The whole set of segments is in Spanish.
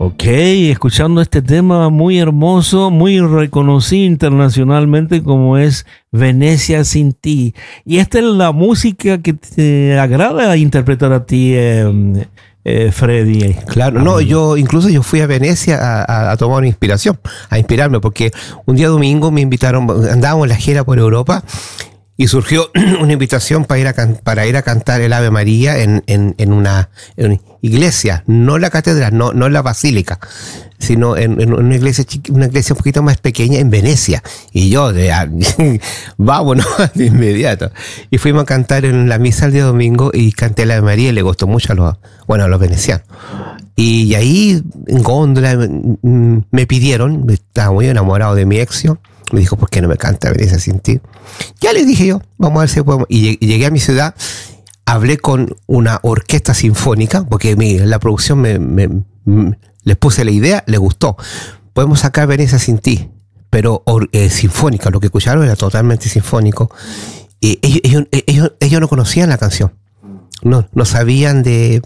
Ok, escuchando este tema muy hermoso, muy reconocido internacionalmente como es Venecia sin ti. Y esta es la música que te agrada interpretar a ti, Freddy. Claro, no, yo fui a Venecia a tomar una inspiración, a inspirarme, porque un día domingo me invitaron, andábamos en la gira por Europa y surgió una invitación para ir a cantar el Ave María en una iglesia, no la catedral, no en la basílica, sino en una iglesia un poquito más pequeña en Venecia. Y yo, vámonos de inmediato. Y fuimos a cantar en la misa el día domingo y canté el Ave María y le gustó mucho a los venecianos. Y ahí en góndola me pidieron, estaba muy enamorado de mi ex, me dijo, ¿por qué no me canta Venecia sin ti? Ya le dije yo, vamos a ver si podemos. Y llegué a mi ciudad, hablé con una orquesta sinfónica, porque la producción les puse la idea, les gustó. Podemos sacar Venecia sin ti, pero sinfónica, lo que escucharon era totalmente sinfónico. Y ellos no conocían la canción, no sabían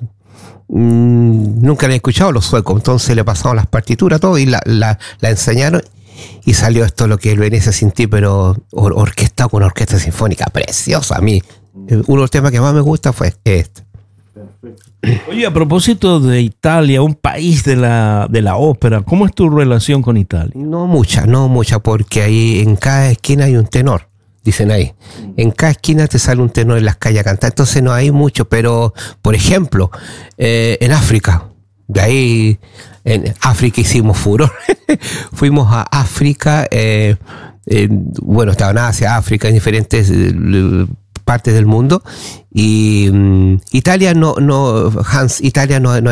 nunca la habían escuchado los suecos, entonces le pasamos las partituras, todo, y la enseñaron. Y salió esto, lo que es Venecia sin ti, pero orquestado con orquesta sinfónica, preciosa. A mí, uno de los temas que más me gusta fue este. Perfecto. Oye, a propósito de Italia, un país de la ópera, ¿cómo es tu relación con Italia? No mucha, porque ahí en cada esquina hay un tenor, dicen ahí. En cada esquina te sale un tenor en las calles a cantar, entonces no hay mucho, pero, por ejemplo, en África, de ahí, en África hicimos furor. Fuimos a África, estaba en Asia, África, en diferentes partes del mundo. Y Italia Italia no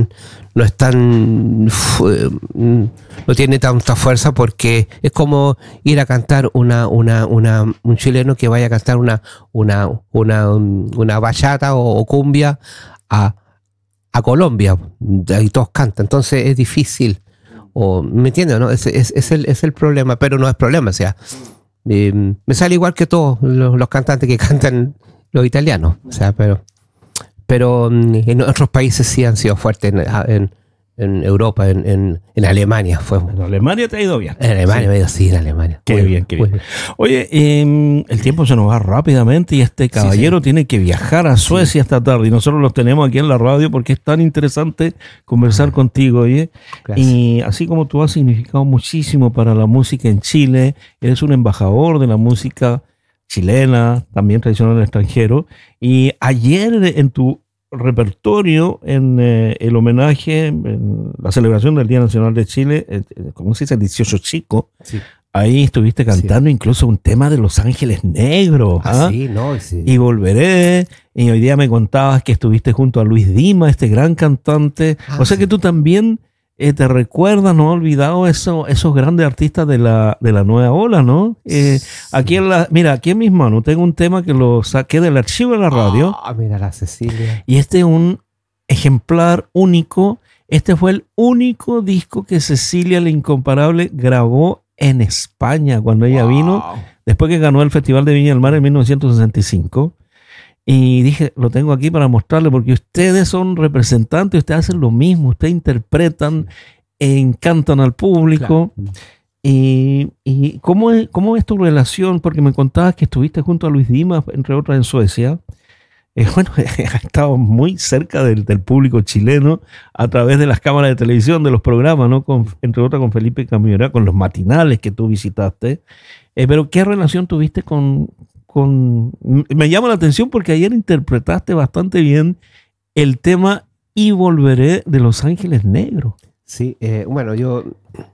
tiene tanta fuerza, porque es como ir a cantar un chileno que vaya a cantar una bachata o cumbia a Colombia, ahí todos cantan, entonces es difícil, ¿me entiendes? ¿No? Es el problema, pero no es problema, o sea, me sale igual que todos los cantantes que cantan los italianos, o sea, pero en otros países sí han sido fuertes, en Europa, en Alemania fue. En Alemania te ha ido bien. En Alemania me ha ido, sí, en Alemania. Qué bien. Oye, el tiempo se nos va rápidamente y este caballero tiene que viajar a Suecia esta tarde y nosotros los tenemos aquí en la radio porque es tan interesante conversar contigo, oye. Gracias. Y así como tú has significado muchísimo para la música en Chile, eres un embajador de la música chilena, también tradicional en el extranjero. Y ayer en tu repertorio, en el homenaje, en la celebración del Día Nacional de Chile, ¿cómo se dice? El 18 Chico. Sí. Ahí estuviste cantando incluso un tema de Los Ángeles Negros. Sí, no, sí. Y Volveré. Y hoy día me contabas que estuviste junto a Luis Dima, este gran cantante. O sea que tú también te recuerdas, no has olvidado esos grandes artistas de la nueva ola, ¿no? Aquí aquí en mis manos tengo un tema que lo saqué del archivo de la radio. Mira la Cecilia. Y este es un ejemplar único. Este fue el único disco que Cecilia la Incomparable grabó en España cuando ella vino, después que ganó el Festival de Viña del Mar en 1965. Y dije, lo tengo aquí para mostrarle, porque ustedes son representantes, ustedes hacen lo mismo, ustedes interpretan, encantan al público. Claro. Y ¿cómo es tu relación? Porque me contabas que estuviste junto a Luis Dima, entre otras, en Suecia. Ha estado muy cerca del público chileno a través de las cámaras de televisión, de los programas, ¿no? Entre otras con Felipe Camionera, con los matinales que tú visitaste. Pero ¿qué relación tuviste con... Me llama la atención porque ayer interpretaste bastante bien el tema Y Volveré de Los Ángeles Negros. Sí, yo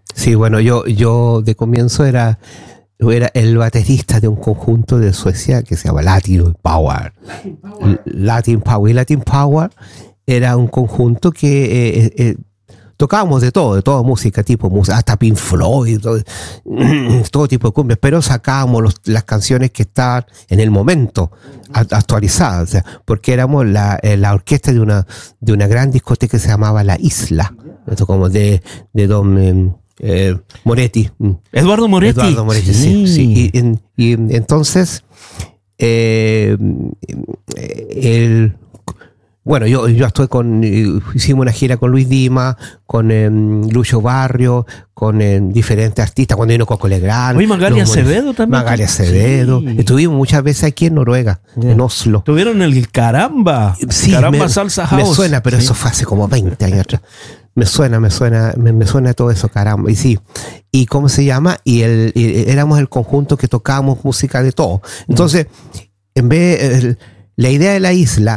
de comienzo era el baterista de un conjunto de Suecia que se llama Latin Power. Latin Power era un conjunto que tocábamos de toda música, hasta Pink Floyd, todo tipo de cumbias, pero sacábamos las canciones que estaban en el momento actualizadas, o sea, porque éramos la orquesta de una gran discoteca que se llamaba La Isla, esto como de Don Moretti. Eduardo Moretti, sí. Y entonces bueno, yo estoy hicimos una gira con Luis Dima, con Lucho Barrio, con diferentes artistas, cuando vino Coco Legrand. Oye, Magali Acevedo también. Magali Acevedo. Sí. Estuvimos muchas veces aquí en Noruega, en Oslo. Estuvieron en el Caramba. Sí, Caramba Salsa House. Me suena, pero eso fue hace como 20 años atrás. Me suena todo eso, caramba. Y sí, y ¿cómo se llama? Y éramos el conjunto que tocábamos música de todo. Entonces, en vez... la idea de la isla,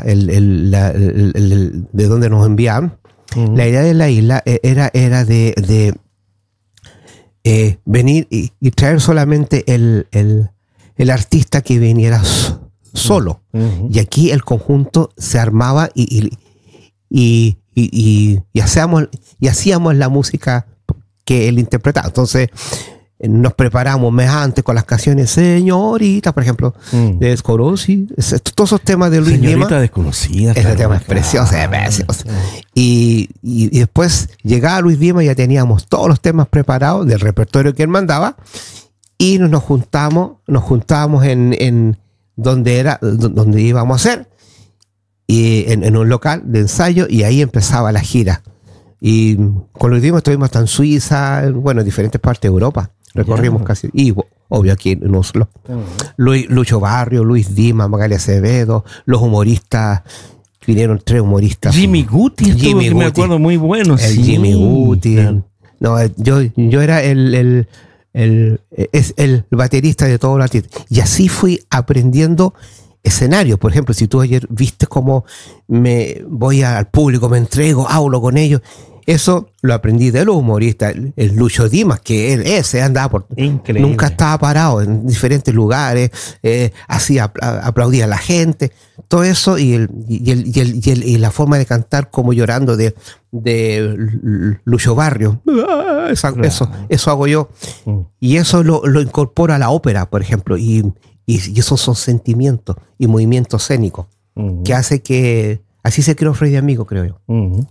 de donde nos enviaban, la idea de la isla era de venir y traer solamente el artista que viniera solo. Y aquí el conjunto se armaba y hacíamos la música que él interpretaba. Entonces nos preparamos un mes antes con las canciones Señorita, por ejemplo, de Desconocida, todos esos temas de Luis Dima. Señorita Desconocida. Ese tema es precioso, precioso. Y después llegaba Luis Dima y ya teníamos todos los temas preparados del repertorio que él mandaba y nos juntábamos en donde íbamos a hacer, y en un local de ensayo, y ahí empezaba la gira. Y con Luis Dima estuvimos hasta en Suiza, bueno, en diferentes partes de Europa. Recorrimos casi, y obvio aquí en Oslo. Lucho Barrio, Luis Dima, Magali Acevedo, los humoristas, vinieron 3 humoristas. Jimmy Guti estuvo, que me acuerdo, muy bueno. Jimmy Guti. Claro. No, yo era el baterista de todos los artistas. Y así fui aprendiendo escenarios. Por ejemplo, si tú ayer viste cómo me voy al público, me entrego, hablo con ellos. Eso lo aprendí de los humoristas. El Lucho Dimas, que ese andaba por... Increíble. Nunca estaba parado en diferentes lugares, aplaudía a la gente. Todo eso y la forma de cantar como llorando de Lucho Barrio. Eso hago yo. Y eso lo incorporo a la ópera, por ejemplo. Y esos son sentimientos y movimientos escénicos que hace que... Así se creó Freddy Amigo, creo yo.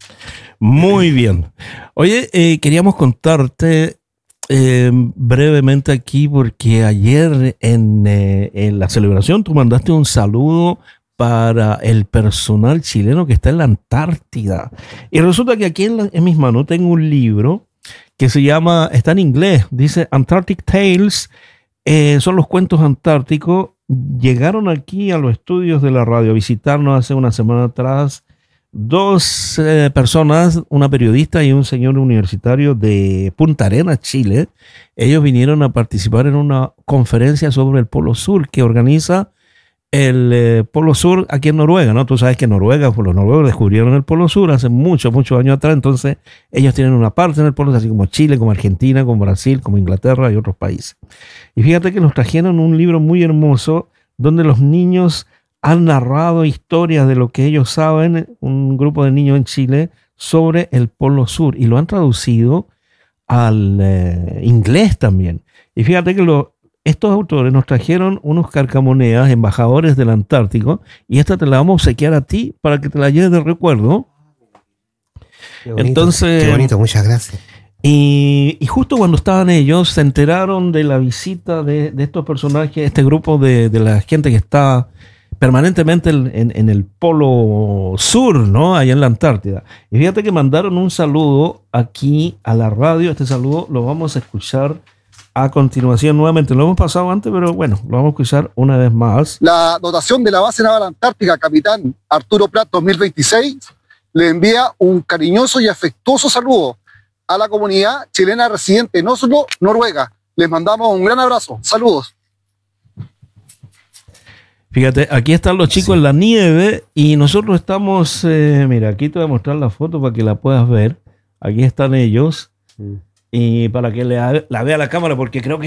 Muy bien. Oye, queríamos contarte brevemente aquí, porque ayer en la celebración tú mandaste un saludo para el personal chileno que está en la Antártida. Y resulta que aquí en mis manos tengo un libro que se llama, está en inglés, dice Antarctic Tales, son los cuentos antárticos. Llegaron aquí a los estudios de la radio a visitarnos hace una semana atrás 2 personas, una periodista y un señor universitario de Punta Arenas, Chile. Ellos vinieron a participar en una conferencia sobre el Polo Sur que organiza el Polo Sur aquí en Noruega, ¿no? Tú sabes que Noruega, pues los noruegos descubrieron el Polo Sur hace muchos años atrás, entonces ellos tienen una parte en el Polo Sur, así como Chile, como Argentina, como Brasil, como Inglaterra y otros países. Y fíjate que nos trajeron un libro muy hermoso donde los niños han narrado historias de lo que ellos saben, un grupo de niños en Chile, sobre el Polo Sur, y lo han traducido al inglés también. Y fíjate que estos autores nos trajeron unos carcamoneas, embajadores del Antártico, y esta te la vamos a obsequiar a ti para que te la lleves de recuerdo. Qué bonito, entonces, qué bonito, muchas gracias. Y justo cuando estaban ellos, se enteraron de la visita de estos personajes, este grupo de la gente que está permanentemente en el Polo Sur, ¿no? Allá en la Antártida. Y fíjate que mandaron un saludo aquí a la radio. Este saludo lo vamos a escuchar a continuación nuevamente. Lo hemos pasado antes, pero bueno, lo vamos a escuchar una vez más. La dotación de la base naval antártica, capitán Arturo Prat 2026, le envía un cariñoso y afectuoso saludo a la comunidad chilena residente en Oslo, Noruega. Les mandamos un gran abrazo. Saludos. Fíjate, aquí están los chicos en la nieve y nosotros estamos, mira, aquí te voy a mostrar la foto para que la puedas ver. Aquí están ellos y para que la vea la cámara, porque creo que